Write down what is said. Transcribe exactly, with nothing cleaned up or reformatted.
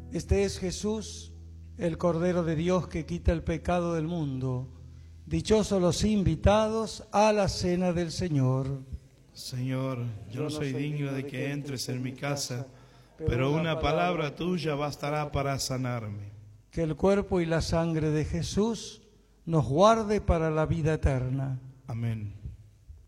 Este es Jesús, el Cordero de Dios que quita el pecado del mundo. Dichosos los invitados a la cena del Señor. Señor, yo no soy digno de que entres en mi casa, pero una palabra tuya bastará para sanarme. Que el cuerpo y la sangre de Jesús nos guarde para la vida eterna. Amén.